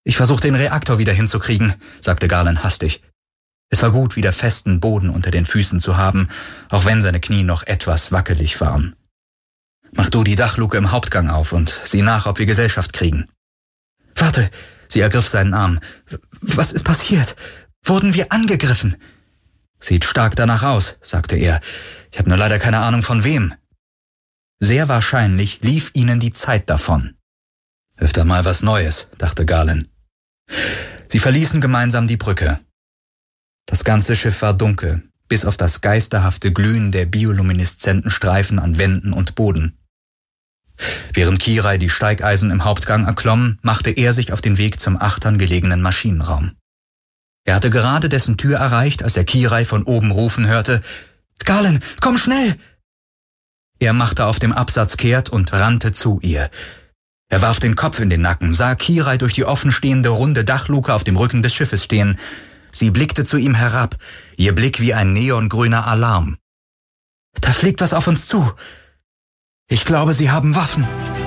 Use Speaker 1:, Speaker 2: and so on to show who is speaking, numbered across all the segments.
Speaker 1: »Ich versuche den Reaktor wieder hinzukriegen«, sagte Garland hastig. Es war gut, wieder festen Boden unter den Füßen zu haben, auch wenn seine Knie noch etwas wackelig waren. »Mach du die Dachluke im Hauptgang auf und sieh nach, ob wir Gesellschaft kriegen.« »Warte«, sie ergriff seinen Arm. »Was ist passiert? Wurden wir angegriffen?« »Sieht stark danach aus«, sagte er. »Ich habe nur leider keine Ahnung von wem.« Sehr wahrscheinlich lief ihnen die Zeit davon. »Öfter mal was Neues«, dachte Garland. Sie verließen gemeinsam die Brücke. Das ganze Schiff war dunkel, bis auf das geisterhafte Glühen der biolumineszenten Streifen an Wänden und Boden. Während Kirai die Steigeisen im Hauptgang erklomm, machte er sich auf den Weg zum achtern gelegenen Maschinenraum. Er hatte gerade dessen Tür erreicht, als er Kirai von oben rufen hörte: »Garland, komm schnell!« Er machte auf dem Absatz kehrt und rannte zu ihr. Er warf den Kopf in den Nacken, sah Kirai durch die offenstehende runde Dachluke auf dem Rücken des Schiffes stehen. Sie blickte zu ihm herab, ihr Blick wie ein neongrüner Alarm. »Da fliegt was auf uns zu. Ich glaube, sie haben Waffen.«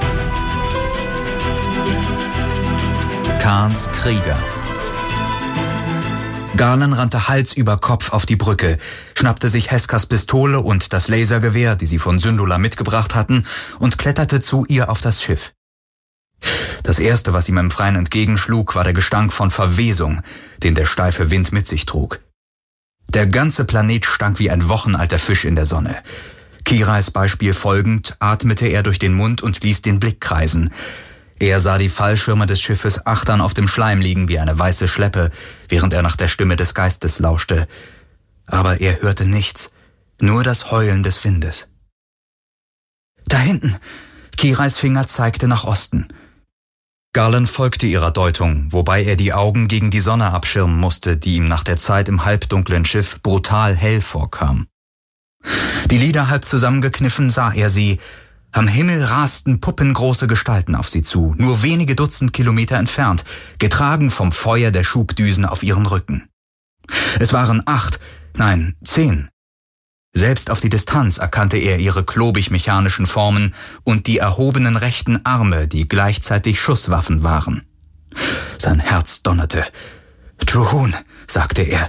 Speaker 1: Khans Krieger. Garland rannte Hals über Kopf auf die Brücke, schnappte sich Heskas Pistole und das Lasergewehr, die sie von Syndulla mitgebracht hatten, und kletterte zu ihr auf das Schiff. Das Erste, was ihm im Freien entgegenschlug, war der Gestank von Verwesung, den der steife Wind mit sich trug. Der ganze Planet stank wie ein wochenalter Fisch in der Sonne. Kirais Beispiel folgend atmete er durch den Mund und ließ den Blick kreisen. Er sah die Fallschirme des Schiffes achtern auf dem Schleim liegen wie eine weiße Schleppe, während er nach der Stimme des Geistes lauschte. Aber er hörte nichts, nur das Heulen des Windes. »Da hinten!« Kirais Finger zeigte nach Osten. Garland folgte ihrer Deutung, wobei er die Augen gegen die Sonne abschirmen musste, die ihm nach der Zeit im halbdunklen Schiff brutal hell vorkam. Die Lider halb zusammengekniffen sah er sie. Am Himmel rasten puppengroße Gestalten auf sie zu, nur wenige Dutzend Kilometer entfernt, getragen vom Feuer der Schubdüsen auf ihren Rücken. Es waren 10. Selbst auf die Distanz erkannte er ihre klobig-mechanischen Formen und die erhobenen rechten Arme, die gleichzeitig Schusswaffen waren. Sein Herz donnerte. »Druhun«, sagte er.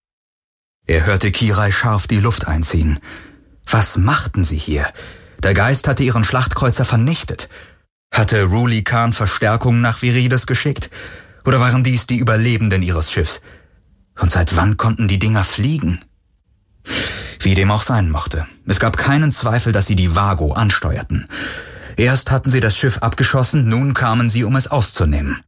Speaker 1: Er hörte Kirai scharf die Luft einziehen. Was machten sie hier? Der Geist hatte ihren Schlachtkreuzer vernichtet. Hatte Ruli Khan Verstärkung nach Virides geschickt? Oder waren dies die Überlebenden ihres Schiffs? Und seit wann konnten die Dinger fliegen? Wie dem auch sein mochte. Es gab keinen Zweifel, dass sie die Vago ansteuerten. Erst hatten sie das Schiff abgeschossen, nun kamen sie, um es auszunehmen.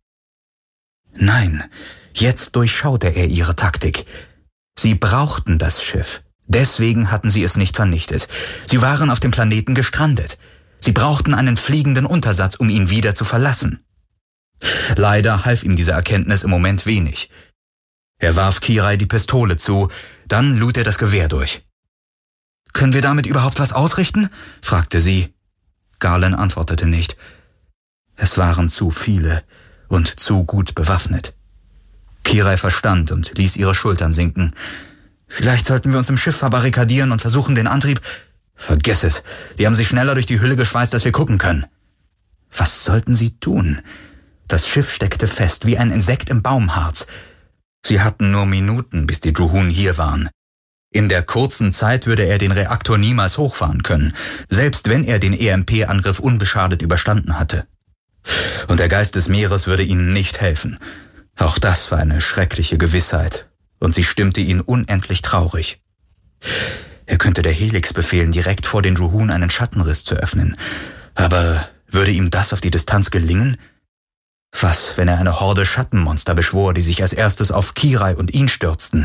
Speaker 1: Nein, jetzt durchschaute er ihre Taktik. Sie brauchten das Schiff. Deswegen hatten sie es nicht vernichtet. Sie waren auf dem Planeten gestrandet. Sie brauchten einen fliegenden Untersatz, um ihn wieder zu verlassen. Leider half ihm diese Erkenntnis im Moment wenig. Er warf Kirai die Pistole zu, dann lud er das Gewehr durch. »Können wir damit überhaupt was ausrichten?« fragte sie. Garland antwortete nicht. Es waren zu viele und zu gut bewaffnet. Kirai verstand und ließ ihre Schultern sinken. »Vielleicht sollten wir uns im Schiff verbarrikadieren und versuchen, den Antrieb...« »Vergiss es, die haben sich schneller durch die Hülle geschweißt, als wir gucken können.« Was sollten sie tun? Das Schiff steckte fest wie ein Insekt im Baumharz. Sie hatten nur Minuten, bis die Druhun hier waren. In der kurzen Zeit würde er den Reaktor niemals hochfahren können, selbst wenn er den EMP-Angriff unbeschadet überstanden hatte. Und der Geist des Meeres würde ihnen nicht helfen. Auch das war eine schreckliche Gewissheit, und sie stimmte ihn unendlich traurig. Er könnte der Helix befehlen, direkt vor den Druhun einen Schattenriss zu öffnen. Aber würde ihm das auf die Distanz gelingen? Was, wenn er eine Horde Schattenmonster beschwor, die sich als erstes auf Kirai und ihn stürzten?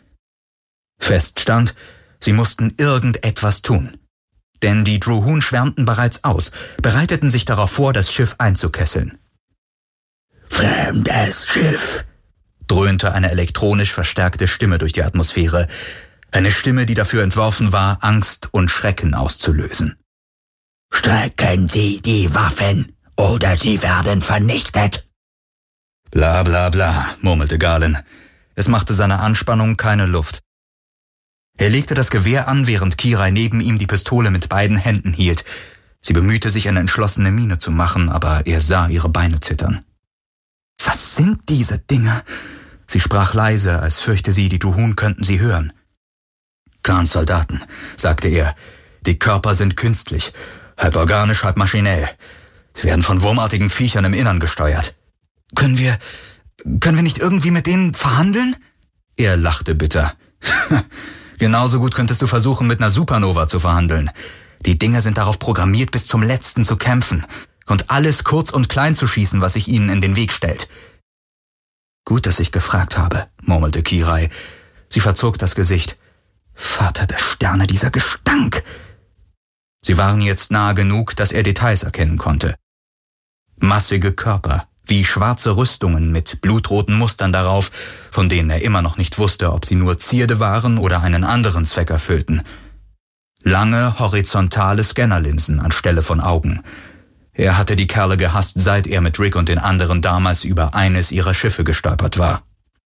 Speaker 1: Fest stand, sie mussten irgendetwas tun. Denn die Druhun schwärmten bereits aus, bereiteten sich darauf vor, das Schiff einzukesseln. »Fremdes Schiff«, dröhnte eine elektronisch verstärkte Stimme durch die Atmosphäre. Eine Stimme, die dafür entworfen war, Angst und Schrecken auszulösen. »Strecken Sie die Waffen, oder sie werden vernichtet.« »Bla bla bla«, murmelte Garland. Es machte seiner Anspannung keine Luft. Er legte das Gewehr an, während Kirai neben ihm die Pistole mit beiden Händen hielt. Sie bemühte sich, eine entschlossene Miene zu machen, aber er sah ihre Beine zittern. »Was Was sind diese Dinge? Sie sprach leise, als fürchte sie, die Druhun könnten sie hören. Khans Soldaten, sagte er. Die Körper sind künstlich, halb organisch, halb maschinell. Sie werden von wurmartigen Viechern im Innern gesteuert. Können wir nicht irgendwie mit denen verhandeln? Er lachte bitter. Genauso gut könntest du versuchen, mit einer Supernova zu verhandeln. Die Dinger sind darauf programmiert, bis zum Letzten zu kämpfen und alles kurz und klein zu schießen, was sich ihnen in den Weg stellt. Gut, dass ich gefragt habe, murmelte Kirai. Sie verzog das Gesicht. Vater der Sterne, dieser Gestank! Sie waren jetzt nahe genug, dass er Details erkennen konnte. Massige Körper, wie schwarze Rüstungen mit blutroten Mustern darauf, von denen er immer noch nicht wusste, ob sie nur Zierde waren oder einen anderen Zweck erfüllten. Lange, horizontale Scannerlinsen anstelle von Augen. Er hatte die Kerle gehasst, seit er mit Rick und den anderen damals über eines ihrer Schiffe gestolpert war.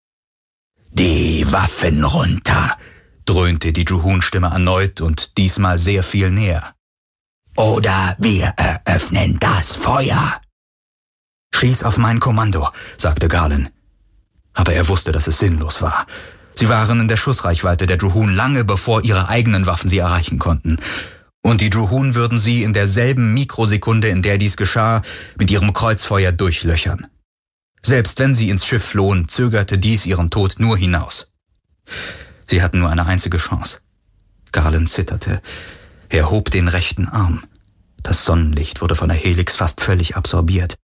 Speaker 1: »Die Waffen runter«, dröhnte die Druhun-Stimme erneut und diesmal sehr viel näher. »Oder wir eröffnen das Feuer.« »Schieß auf mein Kommando«, sagte Garland. Aber er wusste, dass es sinnlos war. Sie waren in der Schussreichweite der Druhun lange bevor ihre eigenen Waffen sie erreichen konnten. Und die Druhun würden sie in derselben Mikrosekunde, in der dies geschah, mit ihrem Kreuzfeuer durchlöchern. Selbst wenn sie ins Schiff flohen, zögerte dies ihren Tod nur hinaus. Sie hatten nur eine einzige Chance. Garland zitterte. Er hob den rechten Arm. Das Sonnenlicht wurde von der Helix fast völlig absorbiert.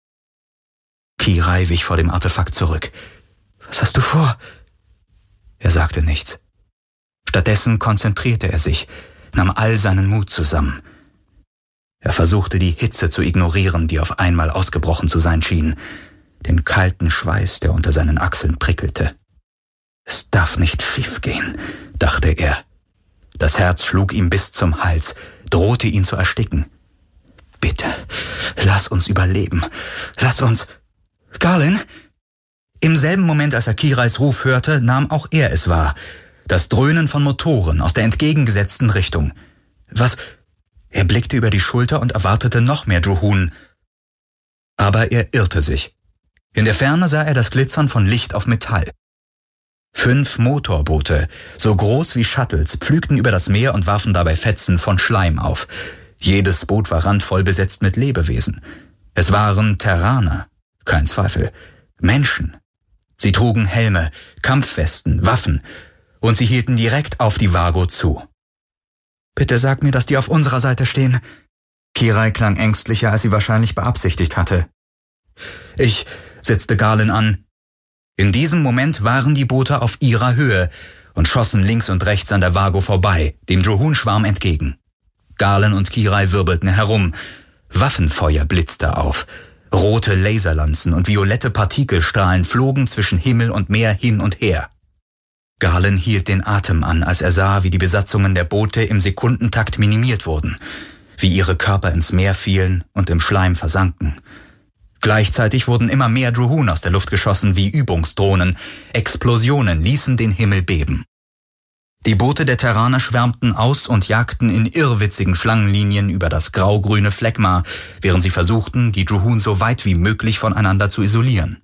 Speaker 1: Kirai wich vor dem Artefakt zurück. »Was hast du vor?« Er sagte nichts. Stattdessen konzentrierte er sich, nahm all seinen Mut zusammen. Er versuchte, die Hitze zu ignorieren, die auf einmal ausgebrochen zu sein schien, den kalten Schweiß, der unter seinen Achseln prickelte. Es darf nicht schiefgehen, dachte er. Das Herz schlug ihm bis zum Hals, drohte ihn zu ersticken. »Bitte, lass uns überleben. Lass uns...« »Garland?« Im selben Moment, als er Kirais Ruf hörte, nahm auch er es wahr. Das Dröhnen von Motoren aus der entgegengesetzten Richtung. Was? Er blickte über die Schulter und erwartete noch mehr Druhun. Aber er irrte sich. In der Ferne sah er das Glitzern von Licht auf Metall. 5 Motorboote, so groß wie Shuttles, pflügten über das Meer und warfen dabei Fetzen von Schleim auf. Jedes Boot war randvoll besetzt mit Lebewesen. Es waren Terraner, kein Zweifel, Menschen. Sie trugen Helme, Kampfwesten, Waffen, und sie hielten direkt auf die Vago zu. »Bitte sag mir, dass die auf unserer Seite stehen.« Kirai klang ängstlicher, als sie wahrscheinlich beabsichtigt hatte. »Ich«, setzte Garland an. In diesem Moment waren die Boote auf ihrer Höhe und schossen links und rechts an der Vago vorbei, dem Druhun-Schwarm entgegen. Garland und Kirai wirbelten herum. Waffenfeuer blitzte auf. Rote Laserlanzen und violette Partikelstrahlen flogen zwischen Himmel und Meer hin und her. Garland hielt den Atem an, als er sah, wie die Besatzungen der Boote im Sekundentakt minimiert wurden, wie ihre Körper ins Meer fielen und im Schleim versanken. Gleichzeitig wurden immer mehr Druhun aus der Luft geschossen wie Übungsdrohnen. Explosionen ließen den Himmel beben. Die Boote der Terraner schwärmten aus und jagten in irrwitzigen Schlangenlinien über das grau-grüne Phlegma, während sie versuchten, die Druhun so weit wie möglich voneinander zu isolieren.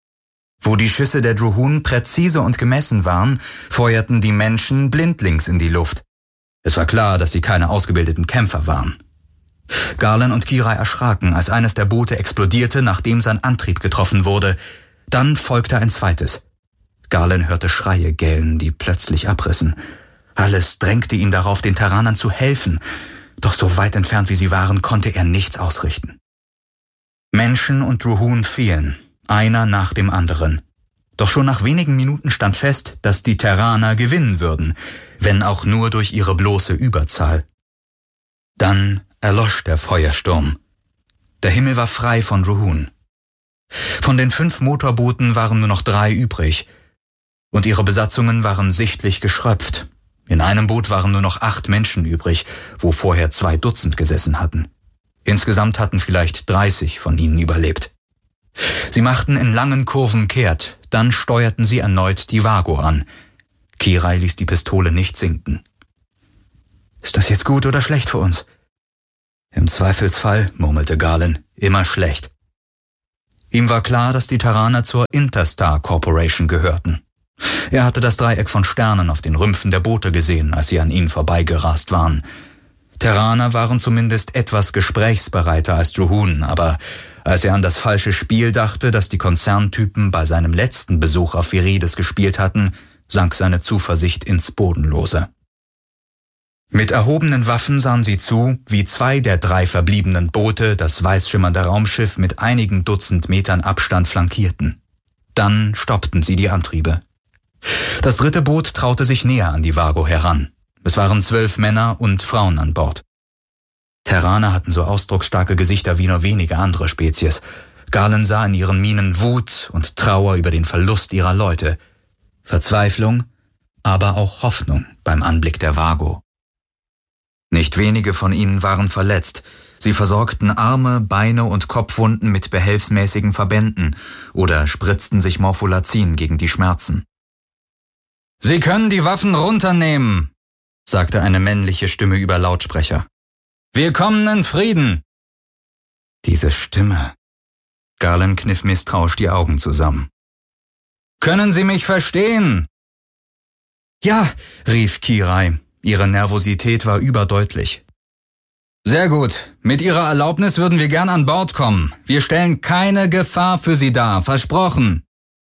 Speaker 1: Wo die Schüsse der Druhun präzise und gemessen waren, feuerten die Menschen blindlings in die Luft. Es war klar, dass sie keine ausgebildeten Kämpfer waren. Garland und Kirai erschraken, als eines der Boote explodierte, nachdem sein Antrieb getroffen wurde. Dann folgte ein zweites. Garland hörte Schreie gellen, die plötzlich abrissen. Alles drängte ihn darauf, den Terranern zu helfen, doch so weit entfernt wie sie waren, konnte er nichts ausrichten. Menschen und Druhun fielen, einer nach dem anderen. Doch schon nach wenigen Minuten stand fest, dass die Terraner gewinnen würden, wenn auch nur durch ihre bloße Überzahl. Dann erlosch der Feuersturm. Der Himmel war frei von Druhun. Von den 5 Motorbooten waren nur noch 3 übrig, und ihre Besatzungen waren sichtlich geschröpft. In einem Boot waren nur noch 8 Menschen übrig, wo vorher 2 Dutzend gesessen hatten. Insgesamt hatten vielleicht 30 von ihnen überlebt. Sie machten in langen Kurven kehrt, dann steuerten sie erneut die Vago an. Kirai ließ die Pistole nicht sinken. »Ist das jetzt gut oder schlecht für uns?« »Im Zweifelsfall«, murmelte Garland, »immer schlecht.« Ihm war klar, dass die Terraner zur Interstar Corporation gehörten. Er hatte das Dreieck von Sternen auf den Rümpfen der Boote gesehen, als sie an ihnen vorbeigerast waren. Terraner waren zumindest etwas gesprächsbereiter als Juhun, aber als er an das falsche Spiel dachte, das die Konzerntypen bei seinem letzten Besuch auf Virides gespielt hatten, sank seine Zuversicht ins Bodenlose. Mit erhobenen Waffen sahen sie zu, wie 2 der 3 verbliebenen Boote das weißschimmernde Raumschiff mit einigen Dutzend Metern Abstand flankierten. Dann stoppten sie die Antriebe. Das 3. Boot traute sich näher an die Vago heran. Es waren 12 Männer und Frauen an Bord. Terraner hatten so ausdrucksstarke Gesichter wie nur wenige andere Spezies. Galen sah in ihren Mienen Wut und Trauer über den Verlust ihrer Leute, Verzweiflung, aber auch Hoffnung beim Anblick der Vago. Nicht wenige von ihnen waren verletzt. Sie versorgten Arme, Beine und Kopfwunden mit behelfsmäßigen Verbänden oder spritzten sich Morpholazin gegen die Schmerzen. »Sie können die Waffen runternehmen«, sagte eine männliche Stimme über Lautsprecher. »Wir kommen in Frieden!« Diese Stimme. Galen kniff misstrauisch die Augen zusammen. »Können Sie mich verstehen?« »Ja«, rief Kirai. Ihre Nervosität war überdeutlich. »Sehr gut. Mit Ihrer Erlaubnis würden wir gern an Bord kommen. Wir stellen keine Gefahr für Sie dar. Versprochen.«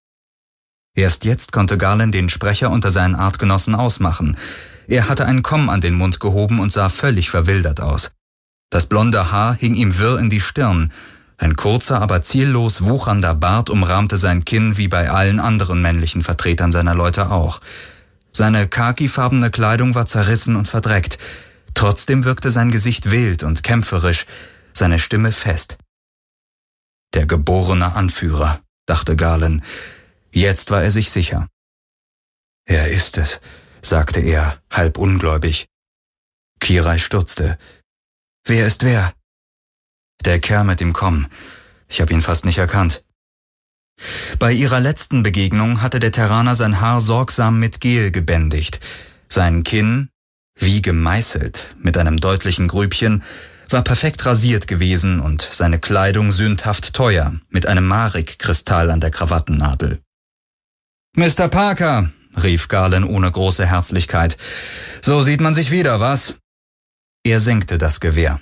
Speaker 1: Erst jetzt konnte Galen den Sprecher unter seinen Artgenossen ausmachen. Er hatte ein Komm an den Mund gehoben und sah völlig verwildert aus. Das blonde Haar hing ihm wirr in die Stirn. Ein kurzer, aber ziellos wuchernder Bart umrahmte sein Kinn wie bei allen anderen männlichen Vertretern seiner Leute auch. Seine khakifarbene Kleidung war zerrissen und verdreckt. Trotzdem wirkte sein Gesicht wild und kämpferisch, seine Stimme fest. Der geborene Anführer, dachte Galen. Jetzt war er sich sicher. »Er ist es«, sagte er, halb ungläubig. Kirai stutzte. »Wer ist wer?« »Der Kerl mit dem Komm. Ich habe ihn fast nicht erkannt.« Bei ihrer letzten Begegnung hatte der Terraner sein Haar sorgsam mit Gel gebändigt. Sein Kinn, wie gemeißelt, mit einem deutlichen Grübchen, war perfekt rasiert gewesen und seine Kleidung sündhaft teuer, mit einem Marik-Kristall an der Krawattennadel. »Mr. Parker«, rief Galen ohne große Herzlichkeit. »So sieht man sich wieder, was?« Er senkte das Gewehr.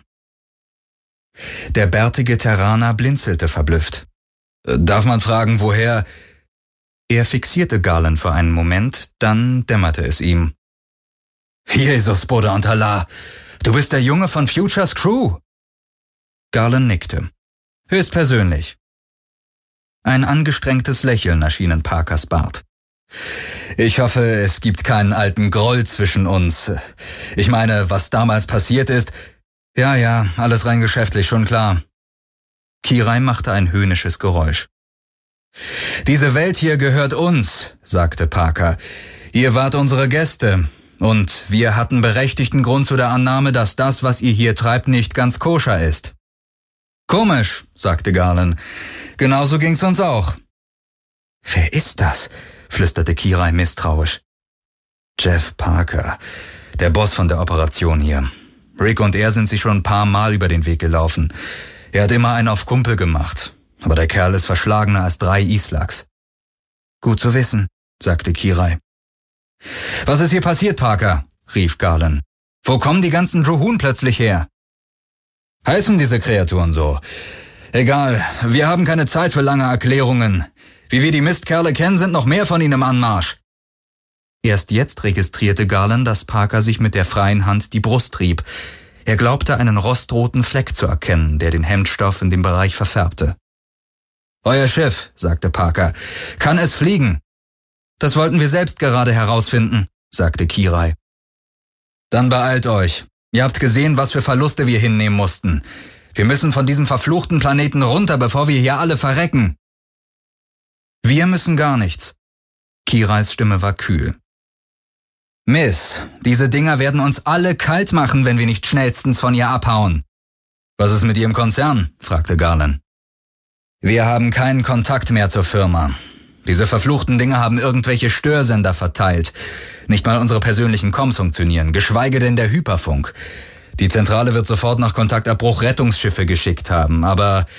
Speaker 1: Der bärtige Terraner blinzelte verblüfft. »Darf man fragen, woher?« Er fixierte Galen für einen Moment, dann dämmerte es ihm. »Jesus, Buddha und Allah, du bist der Junge von Futures Crew?« Galen nickte. »Höchstpersönlich.« Ein angestrengtes Lächeln erschien in Parkers Bart. »Ich hoffe, es gibt keinen alten Groll zwischen uns. Ich meine, was damals passiert ist. Ja, alles rein geschäftlich, schon klar.« Kirai machte ein höhnisches Geräusch. »Diese Welt hier gehört uns«, sagte Parker. »Ihr wart unsere Gäste. Und wir hatten berechtigten Grund zu der Annahme, dass das, was ihr hier treibt, nicht ganz koscher ist.« »Komisch«, sagte Galen. »Genauso ging's uns auch.« »Wer ist das?«, flüsterte Kirai misstrauisch. »Jeff Parker, der Boss von der Operation hier. Rick und er sind sich schon ein paar Mal über den Weg gelaufen. Er hat immer einen auf Kumpel gemacht, aber der Kerl ist verschlagener als 3 Islaks.« »Gut zu wissen«, sagte Kirai. »Was ist hier passiert, Parker?«, rief Galen. »Wo kommen die ganzen Juhun plötzlich her?« »Heißen diese Kreaturen so? Egal, wir haben keine Zeit für lange Erklärungen. Wie wir die Mistkerle kennen, sind noch mehr von ihnen im Anmarsch.« Erst jetzt registrierte Galen, dass Parker sich mit der freien Hand die Brust rieb. Er glaubte, einen rostroten Fleck zu erkennen, der den Hemdstoff in dem Bereich verfärbte. »Euer Schiff«, sagte Parker, »kann es fliegen?« »Das wollten wir selbst gerade herausfinden«, sagte Kirai. »Dann beeilt euch. Ihr habt gesehen, was für Verluste wir hinnehmen mussten. Wir müssen von diesem verfluchten Planeten runter, bevor wir hier alle verrecken.« »Wir müssen gar nichts.« Kirais Stimme war kühl. »Miss, diese Dinger werden uns alle kalt machen, wenn wir nicht schnellstens von ihr abhauen.« »Was ist mit Ihrem Konzern?«, fragte Galen. »Wir haben keinen Kontakt mehr zur Firma. Diese verfluchten Dinger haben irgendwelche Störsender verteilt. Nicht mal unsere persönlichen Comms funktionieren, geschweige denn der Hyperfunk. Die Zentrale wird sofort nach Kontaktabbruch Rettungsschiffe geschickt haben, aber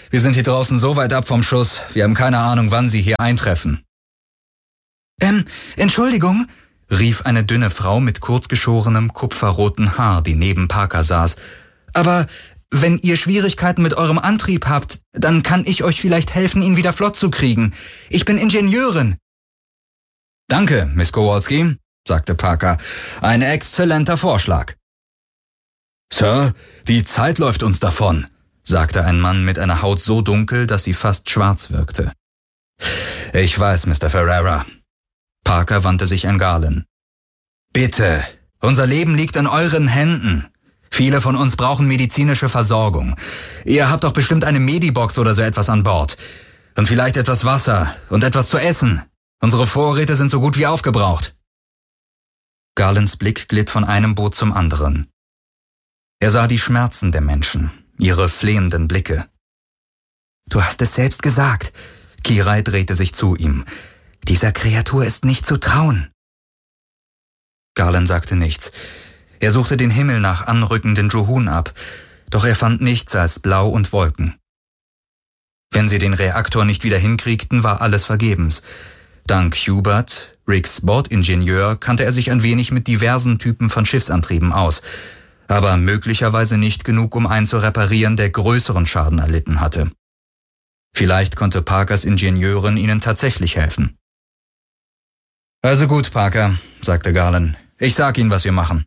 Speaker 1: Wir sind hier draußen so weit ab vom Schuss, wir haben keine Ahnung, wann Sie hier eintreffen. Entschuldigung, rief eine dünne Frau mit kurzgeschorenem, kupferroten Haar, die neben Parker saß. Aber wenn ihr Schwierigkeiten mit eurem Antrieb habt, dann kann ich euch vielleicht helfen, ihn wieder flott zu kriegen. Ich bin Ingenieurin. Danke, Miss Kowalski, sagte Parker. Ein exzellenter Vorschlag. Sir, die Zeit läuft uns davon, sagte ein Mann mit einer Haut so dunkel, dass sie fast schwarz wirkte. Ich weiß, Mr. Ferreira. Parker wandte sich an Garland. Bitte, unser Leben liegt in euren Händen. Viele von uns brauchen medizinische Versorgung. Ihr habt doch bestimmt eine Medibox oder so etwas an Bord. Und vielleicht etwas Wasser und etwas zu essen. Unsere Vorräte sind so gut wie aufgebraucht. Garlands Blick glitt von einem Boot zum anderen. Er sah die Schmerzen der Menschen, ihre flehenden Blicke. Du hast es selbst gesagt. Kirai drehte sich zu ihm. Dieser Kreatur ist nicht zu trauen. Garland sagte nichts. Er suchte den Himmel nach anrückenden Johun ab, doch er fand nichts als Blau und Wolken. Wenn sie den Reaktor nicht wieder hinkriegten, war alles vergebens. Dank Hubert, Ricks Bordingenieur, kannte er sich ein wenig mit diversen Typen von Schiffsantrieben aus, aber möglicherweise nicht genug, um einen zu reparieren, der größeren Schaden erlitten hatte. Vielleicht konnte Parkers Ingenieurin ihnen tatsächlich helfen. Also gut, Parker, sagte Garland. Ich sag Ihnen, was wir machen.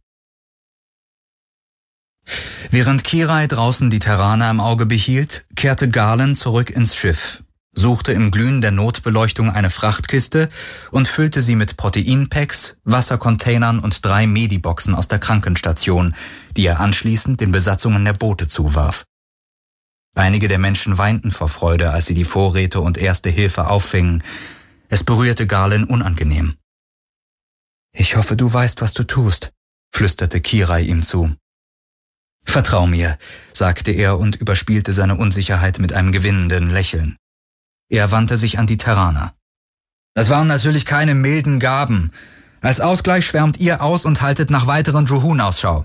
Speaker 1: Während Kirai draußen die Terraner im Auge behielt, kehrte Garland zurück ins Schiff, suchte im Glühen der Notbeleuchtung eine Frachtkiste und füllte sie mit Proteinpacks, Wassercontainern und 3 Mediboxen aus der Krankenstation, die er anschließend den Besatzungen der Boote zuwarf. Einige der Menschen weinten vor Freude, als sie die Vorräte und erste Hilfe auffingen. Es berührte Garland unangenehm. »Ich hoffe, du weißt, was du tust«, flüsterte Kirai ihm zu. »Vertrau mir«, sagte er und überspielte seine Unsicherheit mit einem gewinnenden Lächeln. Er wandte sich an die Terraner. »Das waren natürlich keine milden Gaben. Als Ausgleich schwärmt ihr aus und haltet nach weiteren Johun Ausschau.«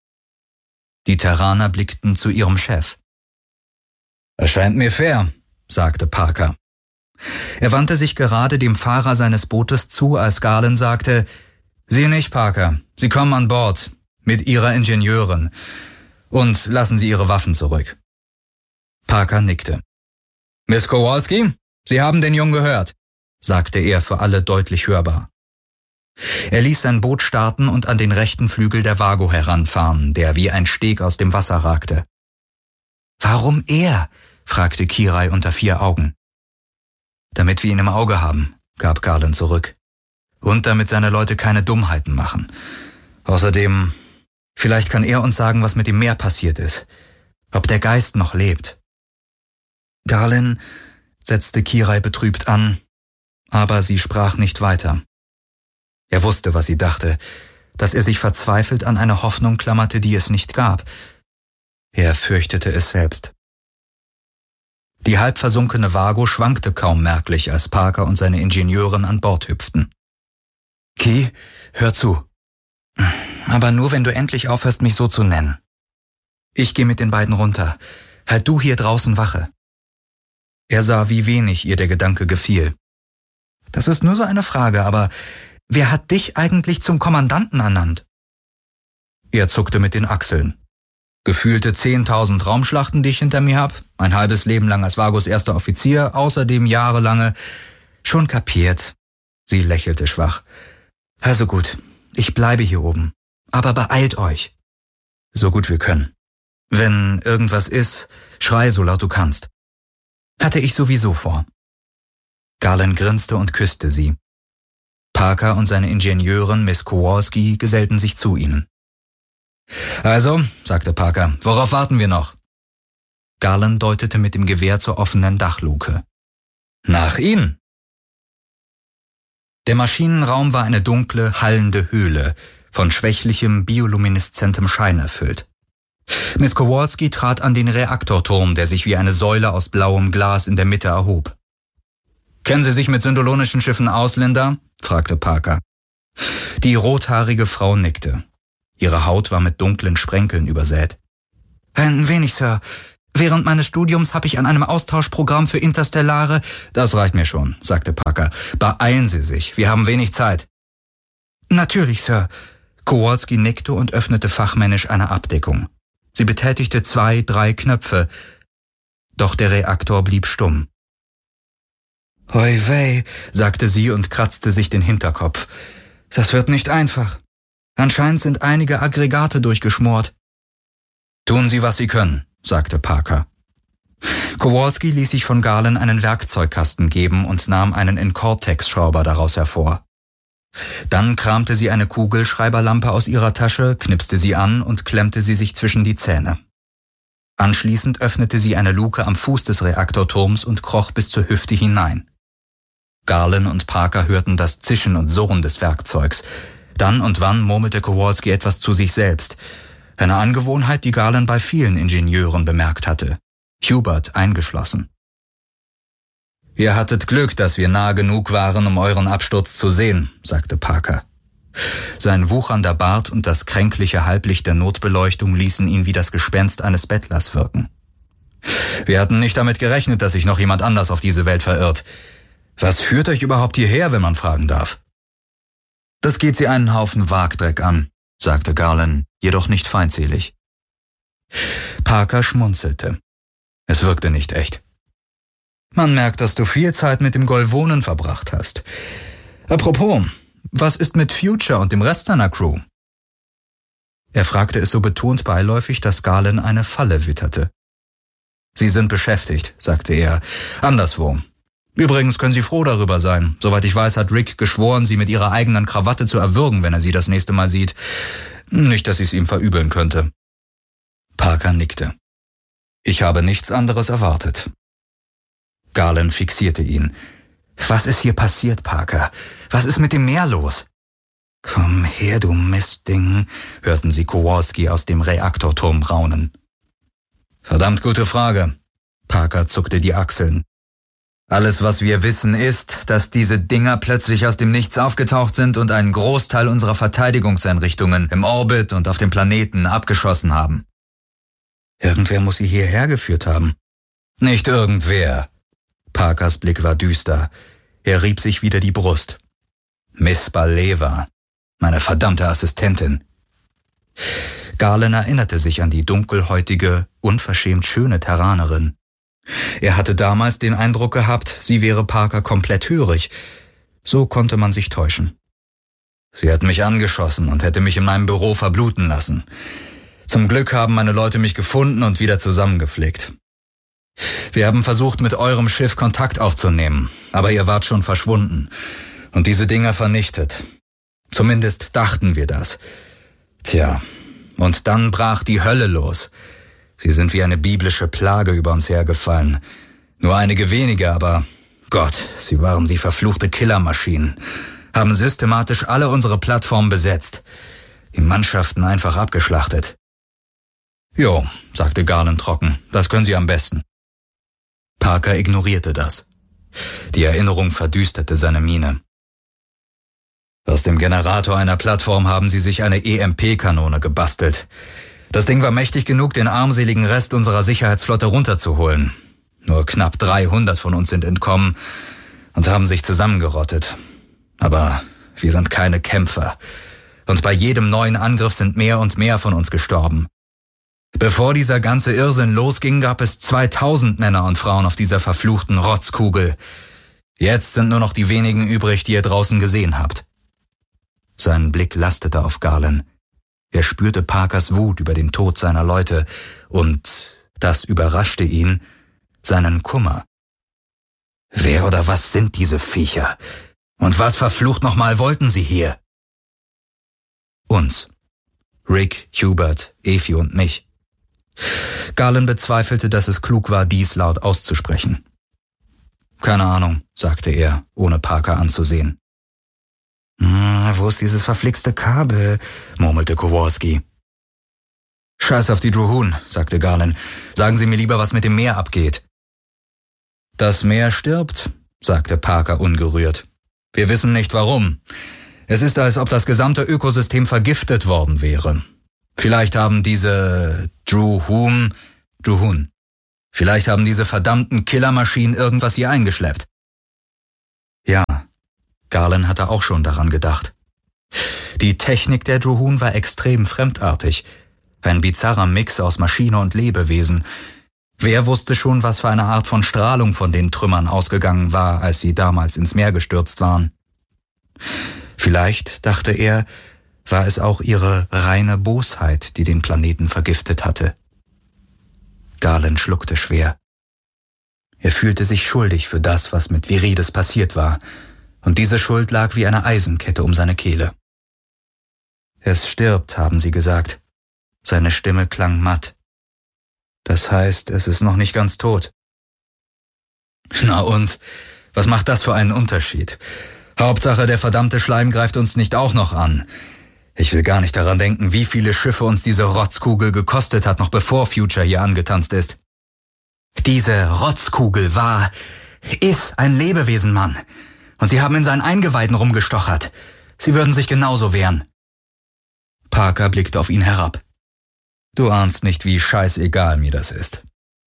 Speaker 1: Die Terraner blickten zu ihrem Chef. »Erscheint mir fair«, sagte Parker. Er wandte sich gerade dem Fahrer seines Bootes zu, als Garland sagte, »Sie nicht, Parker. Sie kommen an Bord. Mit Ihrer Ingenieurin. Und lassen Sie Ihre Waffen zurück.« Parker nickte. »Miss Kowalski, Sie haben den Jungen gehört«, sagte er für alle deutlich hörbar. Er ließ sein Boot starten und an den rechten Flügel der Vago heranfahren, der wie ein Steg aus dem Wasser ragte. »Warum er?« fragte Kirai unter 4 Augen. »Damit wir ihn im Auge haben«, gab Garland zurück. »Und damit seine Leute keine Dummheiten machen. Außerdem, vielleicht kann er uns sagen, was mit dem Meer passiert ist. Ob der Geist noch lebt.« »Garland«, setzte Kirai betrübt an, aber sie sprach nicht weiter. Er wusste, was sie dachte, dass er sich verzweifelt an eine Hoffnung klammerte, die es nicht gab. Er fürchtete es selbst. Die halb versunkene Vago schwankte kaum merklich, als Parker und seine Ingenieurin an Bord hüpften. »Ki, hör zu. Aber nur, wenn du endlich aufhörst, mich so zu nennen. Ich gehe mit den beiden runter. Halt du hier draußen Wache.« Er sah, wie wenig ihr der Gedanke gefiel. »Das ist nur so eine Frage, aber wer hat dich eigentlich zum Kommandanten ernannt?« Er zuckte mit den Achseln. »Gefühlte 10.000 Raumschlachten, die ich hinter mir hab, ein halbes Leben lang als Vagos erster Offizier, außerdem jahrelange...« »Schon kapiert.« Sie lächelte schwach. »Also gut, ich bleibe hier oben. Aber beeilt euch.« »So gut wir können. Wenn irgendwas ist, schrei so laut du kannst.« »Hatte ich sowieso vor.« Garland grinste und küsste sie. Parker und seine Ingenieurin Miss Kowalski gesellten sich zu ihnen. »Also«, sagte Parker, »worauf warten wir noch?« Garland deutete mit dem Gewehr zur offenen Dachluke. »Nach Ihnen!« Der Maschinenraum war eine dunkle, hallende Höhle, von schwächlichem, biolumineszentem Schein erfüllt. Miss Kowalski trat an den Reaktorturm, der sich wie eine Säule aus blauem Glas in der Mitte erhob. »Kennen Sie sich mit syndolonischen Schiffen aus, Linda?« fragte Parker. Die rothaarige Frau nickte. Ihre Haut war mit dunklen Sprenkeln übersät. »Ein wenig, Sir. Während meines Studiums habe ich an einem Austauschprogramm für Interstellare... Das reicht mir schon, sagte Parker. Beeilen Sie sich, wir haben wenig Zeit. Natürlich, Sir. Kowalski nickte und öffnete fachmännisch eine Abdeckung. Sie betätigte 2, 3 Knöpfe. Doch der Reaktor blieb stumm. Hoi wei, sagte sie und kratzte sich den Hinterkopf. Das wird nicht einfach. Anscheinend sind einige Aggregate durchgeschmort. Tun Sie, was Sie können, sagte Parker. Kowalski ließ sich von Garland einen Werkzeugkasten geben und nahm einen in Cortex-Schrauber daraus hervor. Dann kramte sie eine Kugelschreiberlampe aus ihrer Tasche, knipste sie an und klemmte sie sich zwischen die Zähne. Anschließend öffnete sie eine Luke am Fuß des Reaktorturms und kroch bis zur Hüfte hinein. Garland und Parker hörten das Zischen und Surren des Werkzeugs. Dann und wann murmelte Kowalski etwas zu sich selbst. Eine Angewohnheit, die Garland bei vielen Ingenieuren bemerkt hatte. Hubert eingeschlossen. »Ihr hattet Glück, dass wir nah genug waren, um euren Absturz zu sehen«, sagte Parker. Sein wuchernder Bart und das kränkliche Halblicht der Notbeleuchtung ließen ihn wie das Gespenst eines Bettlers wirken. »Wir hatten nicht damit gerechnet, dass sich noch jemand anders auf diese Welt verirrt. Was führt euch überhaupt hierher, wenn man fragen darf?« »Das geht Sie einen Haufen Wagdreck an«, sagte Garland, jedoch nicht feindselig. Parker schmunzelte. Es wirkte nicht echt. »Man merkt, dass du viel Zeit mit dem Golvonen verbracht hast. Apropos, was ist mit Future und dem Rest deiner Crew?« Er fragte es so betont beiläufig, dass Garland eine Falle witterte. »Sie sind beschäftigt«, sagte er, »anderswo. Übrigens können Sie froh darüber sein. Soweit ich weiß, hat Rick geschworen, Sie mit Ihrer eigenen Krawatte zu erwürgen, wenn er Sie das nächste Mal sieht. Nicht, dass ich es ihm verübeln könnte.« Parker nickte. »Ich habe nichts anderes erwartet.« Garland fixierte ihn. »Was ist hier passiert, Parker? Was ist mit dem Meer los?« »Komm her, du Mistding«, hörten sie Kowalski aus dem Reaktorturm raunen. »Verdammt gute Frage.« Parker zuckte die Achseln. »Alles, was wir wissen, ist, dass diese Dinger plötzlich aus dem Nichts aufgetaucht sind und einen Großteil unserer Verteidigungseinrichtungen im Orbit und auf dem Planeten abgeschossen haben.« »Irgendwer muss sie hierher geführt haben.« »Nicht irgendwer.« Parkers Blick war düster. Er rieb sich wieder die Brust. »Miss Baleva, meine verdammte Assistentin.« Garland erinnerte sich an die dunkelhäutige, unverschämt schöne Terranerin. Er hatte damals den Eindruck gehabt, sie wäre Parker komplett hörig. So konnte man sich täuschen. »Sie hat mich angeschossen und hätte mich in meinem Büro verbluten lassen. Zum Glück haben meine Leute mich gefunden und wieder zusammengeflickt. Wir haben versucht, mit eurem Schiff Kontakt aufzunehmen, aber ihr wart schon verschwunden und diese Dinger vernichtet. Zumindest dachten wir das. Tja, und dann brach die Hölle los. Sie sind wie eine biblische Plage über uns hergefallen. Nur einige wenige, aber Gott, sie waren wie verfluchte Killermaschinen, haben systematisch alle unsere Plattformen besetzt, die Mannschaften einfach abgeschlachtet.« »Jo«, sagte Garland trocken, »das können Sie am besten.« Parker ignorierte das. Die Erinnerung verdüsterte seine Miene. »Aus dem Generator einer Plattform haben sie sich eine EMP-Kanone gebastelt. Das Ding war mächtig genug, den armseligen Rest unserer Sicherheitsflotte runterzuholen. Nur knapp 300 von uns sind entkommen und haben sich zusammengerottet. Aber wir sind keine Kämpfer. Und bei jedem neuen Angriff sind mehr und mehr von uns gestorben. Bevor dieser ganze Irrsinn losging, gab es 2000 Männer und Frauen auf dieser verfluchten Rotzkugel. Jetzt sind nur noch die wenigen übrig, die ihr draußen gesehen habt.« Sein Blick lastete auf Garland. Er spürte Parkers Wut über den Tod seiner Leute und, das überraschte ihn, seinen Kummer. Wer oder was sind diese Viecher? Und was verflucht nochmal wollten sie hier? Uns. Rick, Hubert, Efi und mich. Garland bezweifelte, dass es klug war, dies laut auszusprechen. »Keine Ahnung«, sagte er, ohne Parker anzusehen. »Wo ist dieses verflixte Kabel?«, murmelte Kowalski. »Scheiß auf die Druhun«, sagte Garland. »Sagen Sie mir lieber, was mit dem Meer abgeht.« »Das Meer stirbt«, sagte Parker ungerührt. »Wir wissen nicht warum. Es ist, als ob das gesamte Ökosystem vergiftet worden wäre. Vielleicht haben diese Druhun Vielleicht haben diese verdammten Killermaschinen irgendwas hier eingeschleppt. Ja, Garland hatte auch schon daran gedacht. Die Technik der Juhun war extrem fremdartig. Ein bizarrer Mix aus Maschine und Lebewesen. Wer wusste schon, was für eine Art von Strahlung von den Trümmern ausgegangen war, als sie damals ins Meer gestürzt waren? Vielleicht, dachte er, war es auch ihre reine Bosheit, die den Planeten vergiftet hatte. Garland schluckte schwer. Er fühlte sich schuldig für das, was mit Virides passiert war, und diese Schuld lag wie eine Eisenkette um seine Kehle. Es stirbt, haben sie gesagt. Seine Stimme klang matt. Das heißt, es ist noch nicht ganz tot. Na und? Was macht das für einen Unterschied? Hauptsache, der verdammte Schleim greift uns nicht auch noch an. Ich will gar nicht daran denken, wie viele Schiffe uns diese Rotzkugel gekostet hat, noch bevor Future hier angetanzt ist. Diese Rotzkugel ist ein Lebewesen, Mann. Und sie haben in seinen Eingeweiden rumgestochert. Sie würden sich genauso wehren. Parker blickte auf ihn herab. Du ahnst nicht, wie scheißegal mir das ist.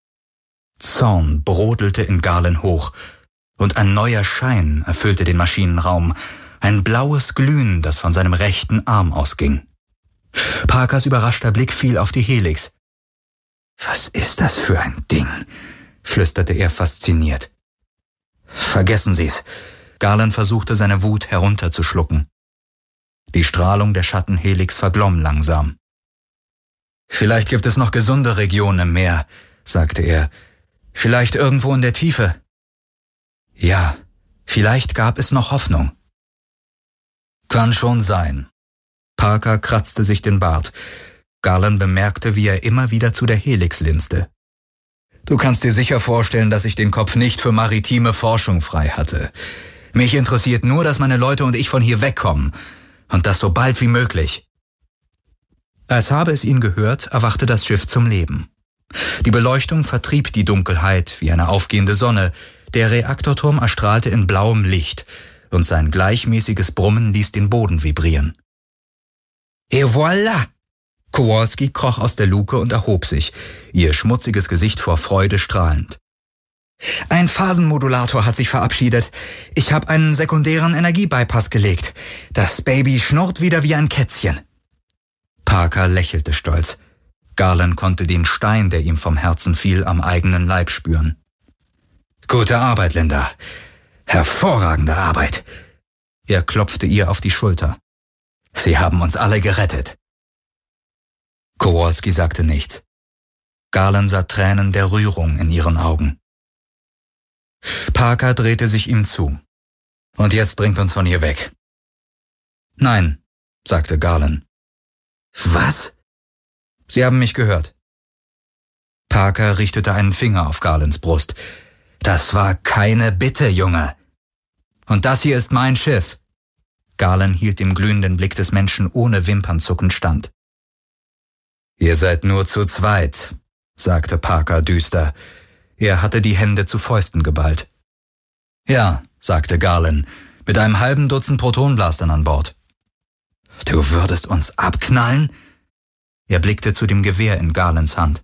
Speaker 1: Zorn brodelte in Garland hoch, und ein neuer Schein erfüllte den Maschinenraum, ein blaues Glühen, das von seinem rechten Arm ausging. Parkers überraschter Blick fiel auf die Helix. »Was ist das für ein Ding?« flüsterte er fasziniert. »Vergessen Sie's.« Garland versuchte seine Wut herunterzuschlucken. Die Strahlung der Schattenhelix verglomm langsam. »Vielleicht gibt es noch gesunde Regionen im Meer«, sagte er. »Vielleicht irgendwo in der Tiefe.« »Ja, vielleicht gab es noch Hoffnung.« »Kann schon sein.« Parker kratzte sich den Bart. Garland bemerkte, wie er immer wieder zu der Helix linste. »Du kannst dir sicher vorstellen, dass ich den Kopf nicht für maritime Forschung frei hatte. Mich interessiert nur, dass meine Leute und ich von hier wegkommen. Und das so bald wie möglich.« Als habe es ihn gehört, erwachte das Schiff zum Leben. Die Beleuchtung vertrieb die Dunkelheit wie eine aufgehende Sonne. Der Reaktorturm erstrahlte in blauem Licht, und sein gleichmäßiges Brummen ließ den Boden vibrieren. »Et voilà!« Kowalski kroch aus der Luke und erhob sich, ihr schmutziges Gesicht vor Freude strahlend. »Ein Phasenmodulator hat sich verabschiedet. Ich habe einen sekundären Energiebypass gelegt. Das Baby schnurrt wieder wie ein Kätzchen.« Parker lächelte stolz. Garland konnte den Stein, der ihm vom Herzen fiel, am eigenen Leib spüren. »Gute Arbeit, Linda. Hervorragende Arbeit.« Er klopfte ihr auf die Schulter. »Sie haben uns alle gerettet.« Kowalski sagte nichts. Garland sah Tränen der Rührung in ihren Augen. Parker drehte sich ihm zu. »Und jetzt bringt uns von hier weg.« »Nein«, sagte Garland. »Was?« »Sie haben mich gehört.« Parker richtete einen Finger auf Garlands Brust. »Das war keine Bitte, Junge. Und das hier ist mein Schiff.« Garland hielt dem glühenden Blick des Menschen ohne Wimpernzucken stand. »Ihr seid nur zu zweit«, sagte Parker düster. Er hatte die Hände zu Fäusten geballt. »Ja«, sagte Garland, »mit einem halben Dutzend Protonblastern an Bord.« »Du würdest uns abknallen?« Er blickte zu dem Gewehr in Garlands Hand.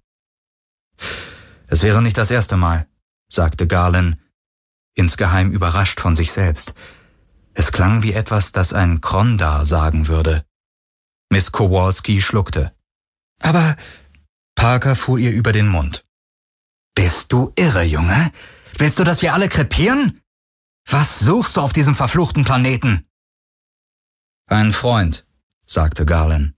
Speaker 1: »Es wäre nicht das erste Mal«, sagte Garland, insgeheim überrascht von sich selbst. Es klang wie etwas, das ein Krondar sagen würde. Miss Kowalski schluckte. »Aber...« Parker fuhr ihr über den Mund. »Bist du irre, Junge? Willst du, dass wir alle krepieren? Was suchst du auf diesem verfluchten Planeten?« »Ein Freund«, sagte Garland.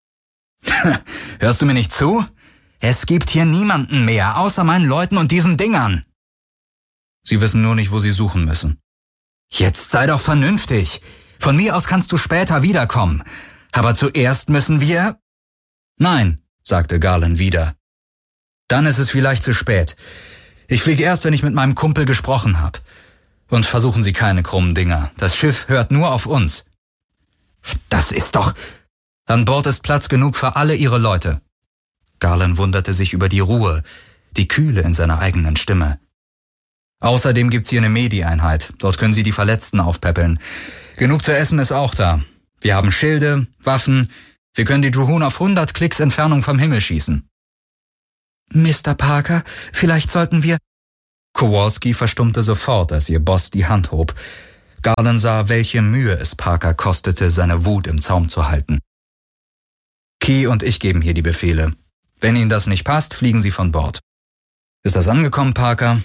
Speaker 1: »Hörst du mir nicht zu? Es gibt hier niemanden mehr, außer meinen Leuten und diesen Dingern.« »Sie wissen nur nicht, wo sie suchen müssen.« »Jetzt sei doch vernünftig. Von mir aus kannst du später wiederkommen. Aber zuerst müssen wir...« »Nein«, sagte Garland wieder. »Dann ist es vielleicht zu spät. Ich fliege erst, wenn ich mit meinem Kumpel gesprochen habe. Und versuchen Sie keine krummen Dinger. Das Schiff hört nur auf uns.« »Das ist doch...« »An Bord ist Platz genug für alle Ihre Leute.« Garland wunderte sich über die Ruhe, die Kühle in seiner eigenen Stimme. »Außerdem gibt's hier eine Medi-Einheit. Dort können Sie die Verletzten aufpäppeln. Genug zu essen ist auch da. Wir haben Schilde, Waffen. Wir können die Juhun auf 100 Klicks Entfernung vom Himmel schießen.« Mr. Parker, vielleicht sollten wir... Kowalski verstummte sofort, als ihr Boss die Hand hob. Garland sah, welche Mühe es Parker kostete, seine Wut im Zaum zu halten. Key und ich geben hier die Befehle. Wenn Ihnen das nicht passt, fliegen Sie von Bord. Ist das angekommen, Parker?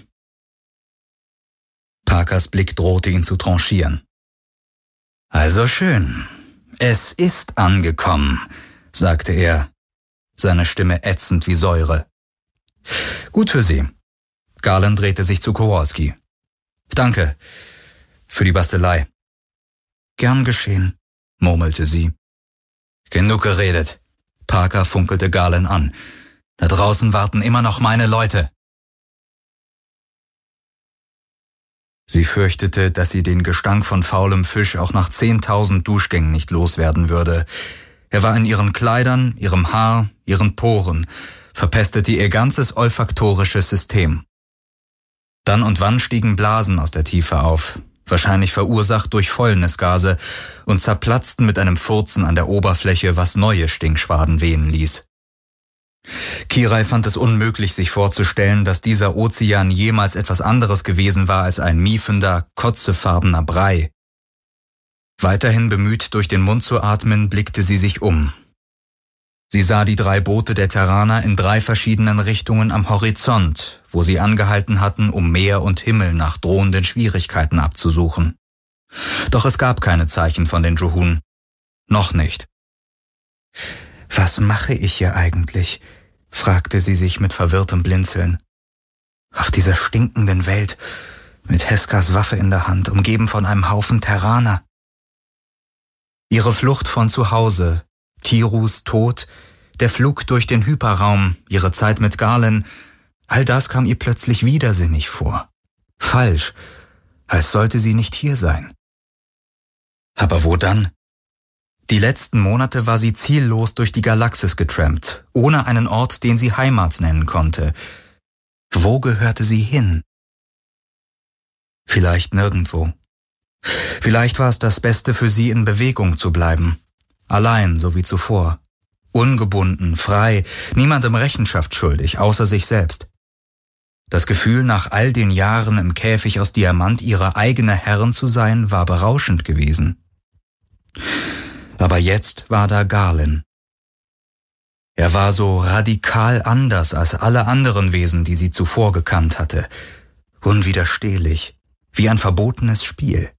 Speaker 1: Parkers Blick drohte ihn zu tranchieren. Also schön. Es ist angekommen, sagte er, seine Stimme ätzend wie Säure. Gut für Sie. Garland drehte sich zu Kowalski. Danke für die Bastelei. Gern geschehen, murmelte sie. Genug geredet. Parker funkelte Garland an. Da draußen warten immer noch meine Leute. Sie fürchtete, dass sie den Gestank von faulem Fisch auch nach 10.000 Duschgängen nicht loswerden würde. Er war in ihren Kleidern, ihrem Haar, ihren Poren, verpestete ihr ganzes olfaktorisches System. Dann und wann stiegen Blasen aus der Tiefe auf, wahrscheinlich verursacht durch Fäulnisgase, und zerplatzten mit einem Furzen an der Oberfläche, was neue Stinkschwaden wehen ließ. Kirai fand es unmöglich, sich vorzustellen, dass dieser Ozean jemals etwas anderes gewesen war als ein miefender, kotzefarbener Brei. Weiterhin bemüht, durch den Mund zu atmen, blickte sie sich um. Sie sah die 3 Boote der Terraner in 3 verschiedenen Richtungen am Horizont, wo sie angehalten hatten, um Meer und Himmel nach drohenden Schwierigkeiten abzusuchen. Doch es gab keine Zeichen von den Juhun. Noch nicht. »Was mache ich hier eigentlich?« fragte sie sich mit verwirrtem Blinzeln. »Auf dieser stinkenden Welt, mit Heskas Waffe in der Hand, umgeben von einem Haufen Terraner.« Ihre Flucht von zu Hause, Tirus Tod, der Flug durch den Hyperraum, ihre Zeit mit Garland, all das kam ihr plötzlich widersinnig vor. Falsch, als sollte sie nicht hier sein. Aber wo dann? Die letzten Monate war sie ziellos durch die Galaxis getrampt, ohne einen Ort, den sie Heimat nennen konnte. Wo gehörte sie hin? Vielleicht nirgendwo. Vielleicht war es das Beste für sie, in Bewegung zu bleiben. Allein, so wie zuvor. Ungebunden, frei, niemandem Rechenschaft schuldig, außer sich selbst. Das Gefühl, nach all den Jahren im Käfig aus Diamant ihre eigene Herrin zu sein, war berauschend gewesen. Aber jetzt war da Garland. Er war so radikal anders als alle anderen Wesen, die sie zuvor gekannt hatte. Unwiderstehlich, wie ein verbotenes Spiel.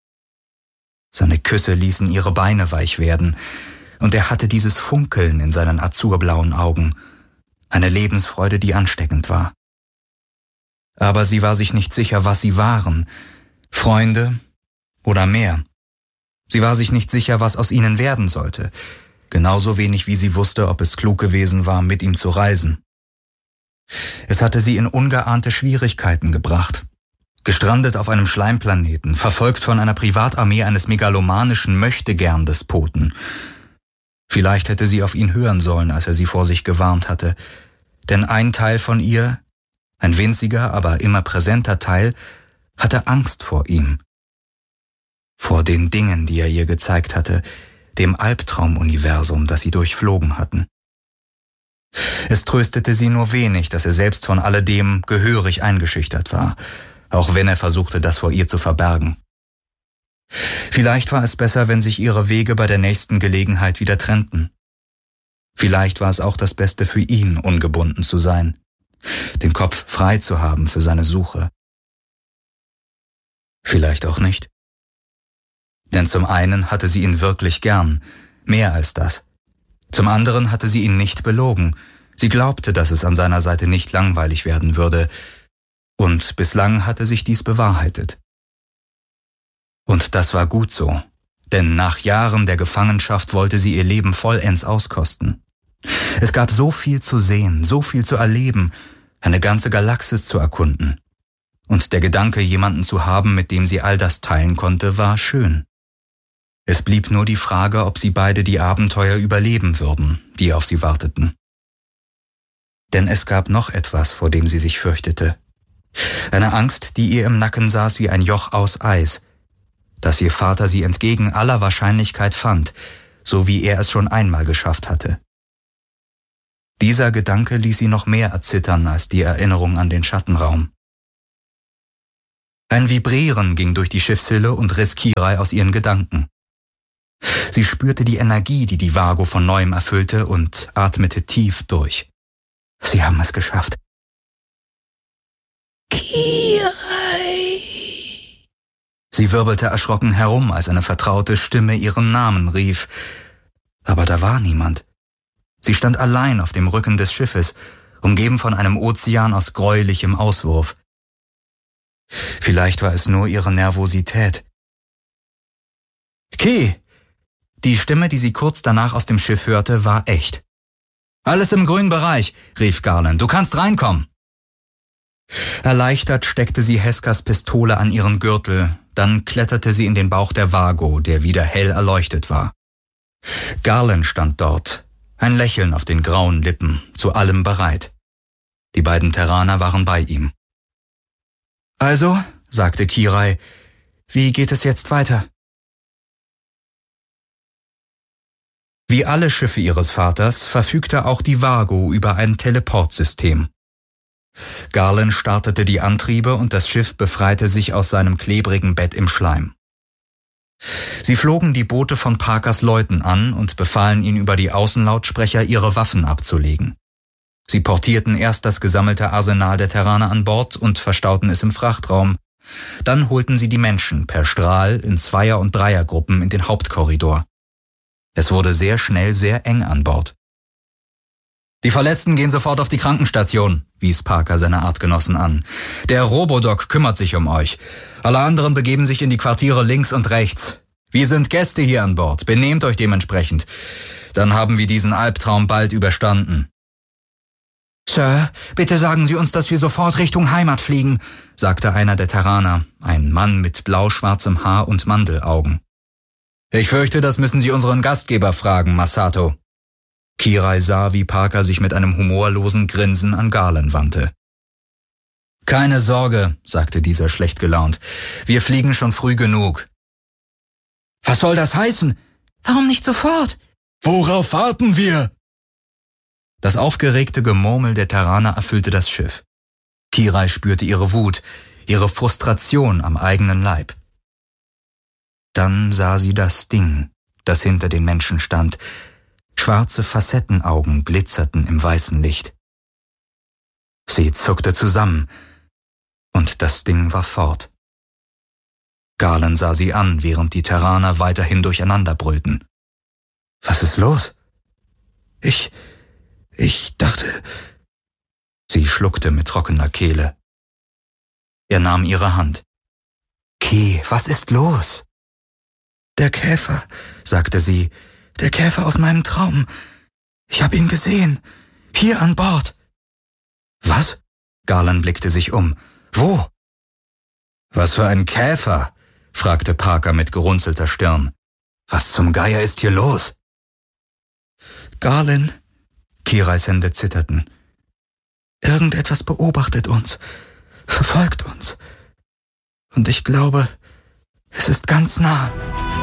Speaker 1: Seine Küsse ließen ihre Beine weich werden, und er hatte dieses Funkeln in seinen azurblauen Augen, eine Lebensfreude, die ansteckend war. Aber sie war sich nicht sicher, was sie waren, Freunde oder mehr. Sie war sich nicht sicher, was aus ihnen werden sollte, genauso wenig wie sie wusste, ob es klug gewesen war, mit ihm zu reisen. Es hatte sie in ungeahnte Schwierigkeiten gebracht. Gestrandet auf einem Schleimplaneten, verfolgt von einer Privatarmee eines megalomanischen Möchtegern-Despoten. Vielleicht hätte sie auf ihn hören sollen, als er sie vor sich gewarnt hatte, denn ein Teil von ihr, ein winziger, aber immer präsenter Teil, hatte Angst vor ihm. Vor den Dingen, die er ihr gezeigt hatte, dem Albtraumuniversum, das sie durchflogen hatten. Es tröstete sie nur wenig, dass er selbst von alledem gehörig eingeschüchtert war, auch wenn er versuchte, das vor ihr zu verbergen. Vielleicht war es besser, wenn sich ihre Wege bei der nächsten Gelegenheit wieder trennten. Vielleicht war es auch das Beste für ihn, ungebunden zu sein, den Kopf frei zu haben für seine Suche. Vielleicht auch nicht. Denn zum einen hatte sie ihn wirklich gern, mehr als das. Zum anderen hatte sie ihn nicht belogen. Sie glaubte, dass es an seiner Seite nicht langweilig werden würde. Und bislang hatte sich dies bewahrheitet. Und das war gut so, denn nach Jahren der Gefangenschaft wollte sie ihr Leben vollends auskosten. Es gab so viel zu sehen, so viel zu erleben, eine ganze Galaxis zu erkunden. Und der Gedanke, jemanden zu haben, mit dem sie all das teilen konnte, war schön. Es blieb nur die Frage, ob sie beide die Abenteuer überleben würden, die auf sie warteten. Denn es gab noch etwas, vor dem sie sich fürchtete. Eine Angst, die ihr im Nacken saß wie ein Joch aus Eis, dass ihr Vater sie entgegen aller Wahrscheinlichkeit fand, so wie er es schon einmal geschafft hatte. Dieser Gedanke ließ sie noch mehr erzittern als die Erinnerung an den Schattenraum. Ein Vibrieren ging durch die Schiffshülle und riss Kirai aus ihren Gedanken. Sie spürte die Energie, die die Vago von neuem erfüllte, und atmete tief durch. Sie haben es geschafft.
Speaker 2: Kirai!
Speaker 1: Sie wirbelte erschrocken herum, als eine vertraute Stimme ihren Namen rief. Aber da war niemand. Sie stand allein auf dem Rücken des Schiffes, umgeben von einem Ozean aus gräulichem Auswurf. Vielleicht war es nur ihre Nervosität. »Ki!« Die Stimme, die sie kurz danach aus dem Schiff hörte, war echt. »Alles im grünen Bereich«, rief Garland. »Du kannst reinkommen.« Erleichtert steckte sie Heskas Pistole an ihren Gürtel, dann kletterte sie in den Bauch der Vago, der wieder hell erleuchtet war. Garland stand dort, ein Lächeln auf den grauen Lippen, zu allem bereit. Die beiden Terraner waren bei ihm. »Also«, sagte Kirai, »wie geht es jetzt weiter?« Wie alle Schiffe ihres Vaters verfügte auch die Vago über ein Teleportsystem. Garland startete die Antriebe und das Schiff befreite sich aus seinem klebrigen Bett im Schleim. Sie flogen die Boote von Parkers Leuten an und befahlen ihnen über die Außenlautsprecher, ihre Waffen abzulegen. Sie portierten erst das gesammelte Arsenal der Terraner an Bord und verstauten es im Frachtraum. Dann holten sie die Menschen per Strahl in Zweier- und Dreiergruppen in den Hauptkorridor. Es wurde sehr schnell sehr eng an Bord. »Die Verletzten gehen sofort auf die Krankenstation«, wies Parker seine Artgenossen an. »Der Robodoc kümmert sich um euch. Alle anderen begeben sich in die Quartiere links und rechts. Wir sind Gäste hier an Bord. Benehmt euch dementsprechend. Dann haben wir diesen Albtraum bald überstanden.« »Sir, bitte sagen Sie uns, dass wir sofort Richtung Heimat fliegen«, sagte einer der Terraner, ein Mann mit blau-schwarzem Haar und Mandelaugen. »Ich fürchte, das müssen Sie unseren Gastgeber fragen, Masato.« Kirai sah, wie Parker sich mit einem humorlosen Grinsen an Garland wandte. »Keine Sorge«, sagte dieser schlecht gelaunt. »Wir fliegen schon früh genug.«
Speaker 2: »Was soll das heißen? Warum nicht sofort?«
Speaker 3: »Worauf warten wir?«
Speaker 1: Das aufgeregte Gemurmel der Terraner erfüllte das Schiff. Kirai spürte ihre Wut, ihre Frustration am eigenen Leib. Dann sah sie das Ding, das hinter den Menschen stand. Schwarze Facettenaugen glitzerten im weißen Licht. Sie zuckte zusammen, und das Ding war fort. Garland sah sie an, während die Terraner weiterhin durcheinander brüllten. »Was ist los?«
Speaker 2: Ich dachte...«
Speaker 1: Sie schluckte mit trockener Kehle. Er nahm ihre Hand. »Ki, was ist los?«
Speaker 2: »Der Käfer«, sagte sie, »der Käfer aus meinem Traum. Ich habe ihn gesehen, hier an Bord.«
Speaker 1: »Was?« Garland blickte sich um. »Wo?« »Was für ein Käfer?« fragte Parker mit gerunzelter Stirn. »Was zum Geier ist hier los?«
Speaker 2: »Garland«,
Speaker 1: Kirais Hände zitterten.
Speaker 2: »Irgendetwas beobachtet uns, verfolgt uns. Und ich glaube, es ist ganz nah.«